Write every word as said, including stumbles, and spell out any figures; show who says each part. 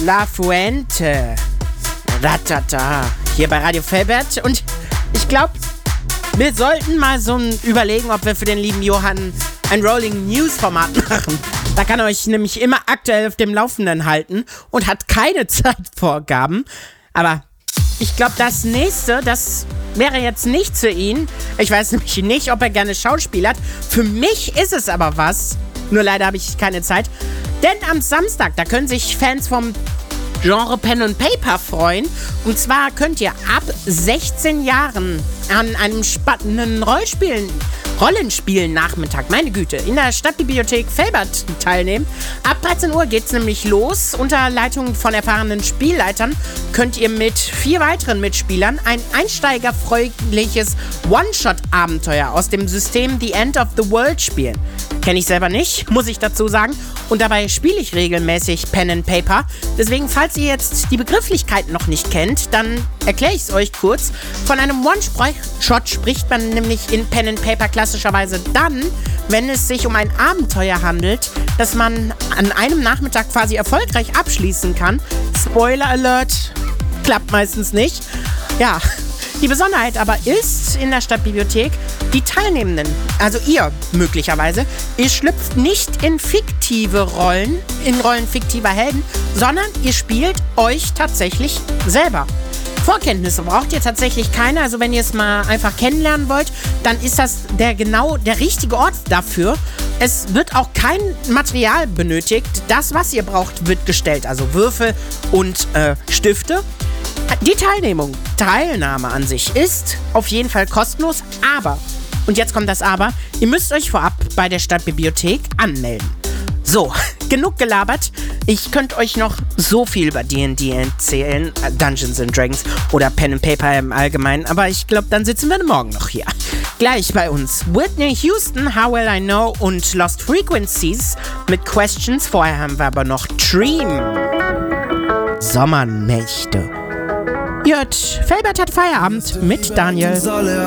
Speaker 1: La Fuente. Ratata. Hier bei Radio Felbert. Und ich glaube, wir sollten mal so ein überlegen, ob wir für den lieben Johann ein Rolling News Format machen. Da kann er euch nämlich immer aktuell auf dem Laufenden halten und hat keine Zeitvorgaben. Aber ich glaube, das nächste, das wäre jetzt nicht für ihn. Ich weiß nämlich nicht, ob er gerne schauspielert. Für mich ist es aber was. Nur leider habe ich keine Zeit. Denn am Samstag, da können sich Fans vom Genre Pen and Paper freuen. Und zwar könnt ihr ab sechzehn Jahren an einem spannenden Rollenspielen, Rollenspielen-Nachmittag, meine Güte, in der Stadtbibliothek Felbert teilnehmen. Ab dreizehn Uhr geht's nämlich los. Unter Leitung von erfahrenen Spielleitern könnt ihr mit vier weiteren Mitspielern ein einsteigerfreundliches One-Shot-Abenteuer aus dem System The End of the World spielen. Kenne ich selber nicht, muss ich dazu sagen. Und dabei spiele ich regelmäßig Pen and Paper. Deswegen, falls ihr jetzt die Begrifflichkeit noch nicht kennt, dann erkläre ich es euch kurz. Von einem One-Shot spricht man nämlich in Pen and Paper klassischerweise dann, wenn es sich um ein Abenteuer handelt, das man an einem Nachmittag quasi erfolgreich abschließen kann. Spoiler Alert, klappt meistens nicht. Ja, die Besonderheit aber ist in der Stadtbibliothek, die Teilnehmenden, also ihr möglicherweise, ihr schlüpft nicht in fiktive Rollen, in Rollen fiktiver Helden, sondern ihr spielt euch tatsächlich selber. Vorkenntnisse braucht ihr tatsächlich keine, also wenn ihr es mal einfach kennenlernen wollt, dann ist das der genau der richtige Ort dafür. Es wird auch kein Material benötigt. Das, was ihr braucht, wird gestellt, also Würfel und äh, Stifte. Die Teilnehmung, Teilnahme an sich ist auf jeden Fall kostenlos, aber, und jetzt kommt das Aber, ihr müsst euch vorab bei der Stadtbibliothek anmelden. So, genug gelabert. Ich könnte euch noch so viel über D und D erzählen, Dungeons and Dragons oder Pen and Paper im Allgemeinen, aber ich glaube, dann sitzen wir morgen noch hier. Gleich bei uns Whitney Houston, How Will I Know und Lost Frequencies mit Questions. Vorher haben wir aber noch Dream. Sommernächte. Jut, Felbert hat Feierabend mit Daniel.